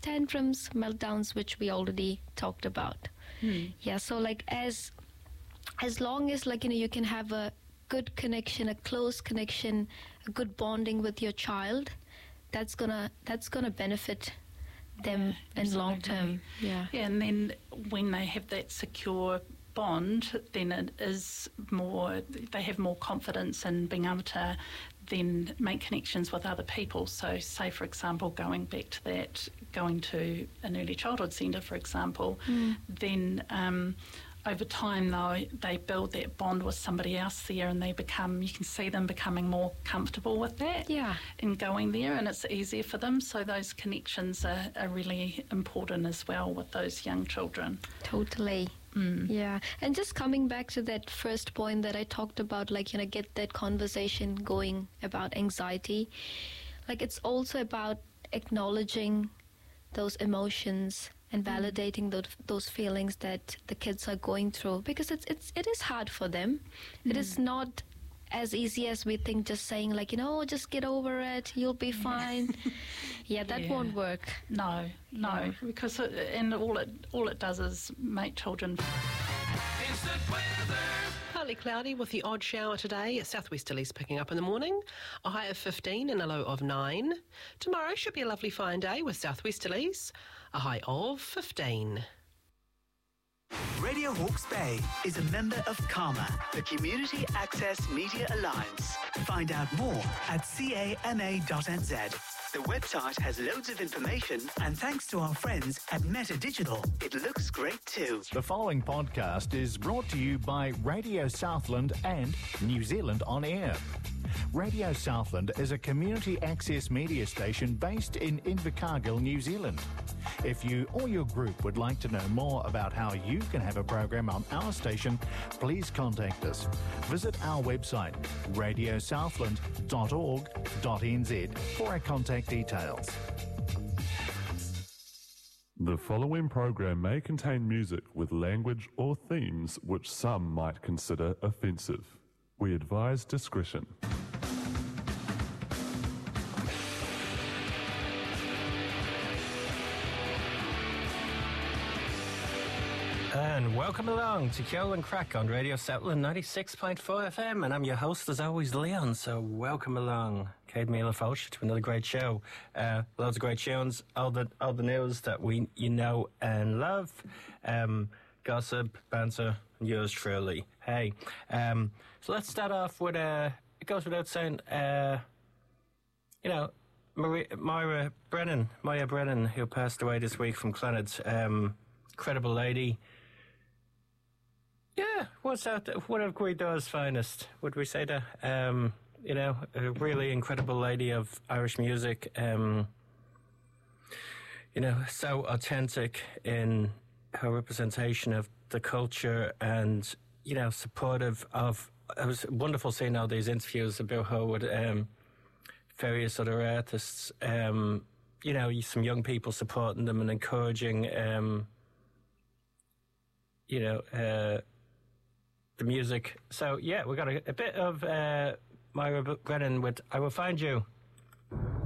tantrums, meltdowns, which we already talked about. Yeah, so like as long as like, you can have a good connection, a close connection, a good bonding with your child, that's gonna benefit them in long term. Yeah, and then when they have that secure bond, then it is more, they have more confidence in being able to then make connections with other people. So say, for example, going back to that, going to an early childhood centre, for example, then over time, though, they build that bond with somebody else there, and you can see them becoming more comfortable with that and going there, and it's easier for them. So those connections are really important as well with those young children. Totally. Yeah, and just coming back to that first point that I talked about, like, get that conversation going about anxiety. Like, it's also about acknowledging those emotions and validating those feelings that the kids are going through, because it is hard for them. It is not as easy as we think, just saying like, just get over it, you'll be fine. That won't work. No, because all it does is make children. Instant weather. Partly cloudy with the odd shower today. Southwesterlies picking up in the morning. A high of 15 and a low of 9. Tomorrow should be a lovely fine day with southwesterlies. A high of 15. Radio Hawke's Bay is a member of CAMA, the Community Access Media Alliance. Find out more at cama.nz. The website has loads of information, and thanks to our friends at Meta Digital, it looks great too. The following podcast is brought to you by Radio Southland and New Zealand On Air. Radio Southland is a community access media station based in Invercargill, New Zealand. If you or your group would like to know more about how you can have a program on our station, please contact us. Visit our website, radiosouthland.org.nz, for our contact details. The following program may contain music with language or themes which some might consider offensive. We advise discretion. And welcome along to Kyo and Crack on Radio Southland 96.4 FM, and I'm your host as always, Leon, so welcome along. Cade Mila Falch to another great show. Loads of great tunes, all the news that you know and love, gossip, banter, and yours truly. Hey, so let's start off with, it goes without saying, Maya Brennan, who passed away this week from Clonard, incredible lady. Yeah, what's out there? One of Guido's finest, would we say that? A really incredible lady of Irish music. So authentic in her representation of the culture and, supportive of... It was wonderful seeing all these interviews about her with various other artists. Some young people supporting them and encouraging... the music. So, yeah, we got a bit of Myra Brennan with I Will Find You.